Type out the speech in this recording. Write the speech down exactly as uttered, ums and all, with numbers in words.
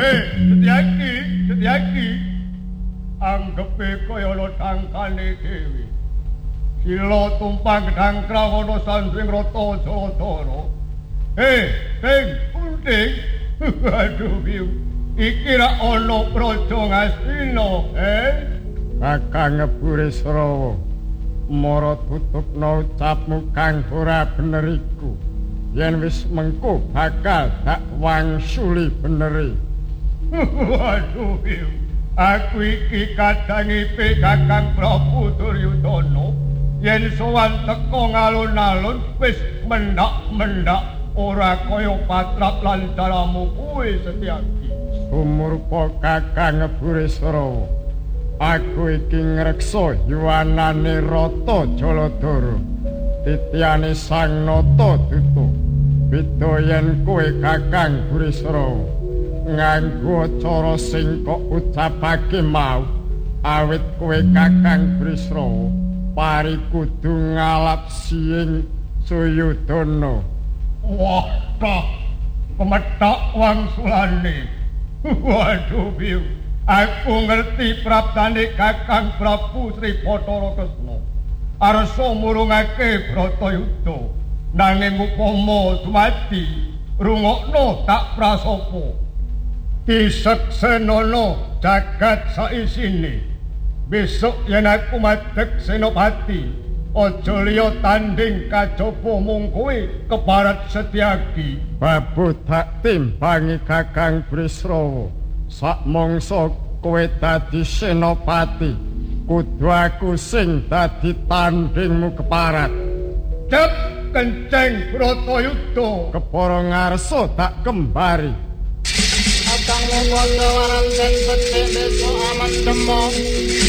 Eh, Setyaki, Setyaki. Anggepe kaya ana dangkane dhewe. Sila tumpang gedang krawana sandring rata Jaladara. Eh, Ding, Kunting. Aduh, biu. Iki ra ana praja Ngastina, eh? Kakang Burisrawa, mara tutupna ucapmu kang ora bener iku. Yen wis mengko bakal dak wangsuli beneri. Waduh, biu. Aku iki kadhangipe Kakang Prabu Duryudana. Yen sowan teka ngalun-alun wis mendak-mendak ora kaya patrap lan caramu kuwi Setyaki. Sumurpa Kakang Burisrawa. Aku iki ngreksa yuwanane rata Jaladara. Titiane Sang Nata Duta. Beda yen kowe Kakang Burisrawa nganggo cara sing kok ucapake mau, awit kowe Kakang Burisrawa pari kudu ngalap siing Suyudana. Wah, tak kemetak wangsulane. Waduh, biu. Aku ngerti praptane Kakang Prabu Sri Bathara Kresna. Arsa murungake Bratayuda. Nanging upama dumadi rungokno tak prasapa. Disaksenana jagat saisine. Besok yen aku madeg Senopati, aja liya tanding kajaba mung kowe kebarat Setyaki. Babu tak timbangi Kakang Burisrawa. Sak mangsa kowe dadi senopati, kudu aku sing dadi tandingmu keparat. Cep kenceng Bratayuda, kepara ngarsa tak kembari. Kakang Monggo laran sing gedhe desa aman demong